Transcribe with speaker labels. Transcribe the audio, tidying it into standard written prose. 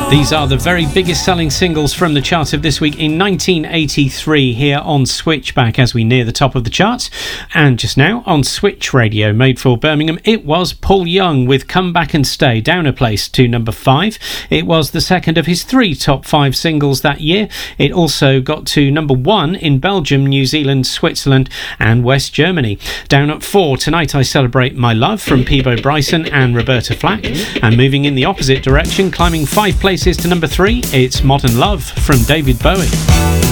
Speaker 1: These are the very biggest selling singles from the chart of this week in 1983 here on Switchback as we near the top of the charts. And just now on Switch Radio, made for Birmingham, it was Paul Young with Come Back and Stay, down a place to number 5. It was the second of his 3 top 5 singles that year. It also got to number 1 in Belgium, New Zealand, Switzerland and West Germany. Down at 4, Tonight I Celebrate My Love from Peabo Bryson and Roberta Flack. And moving in the opposite direction, climbing 5 places to number 3, it's Modern Love from David Bowie.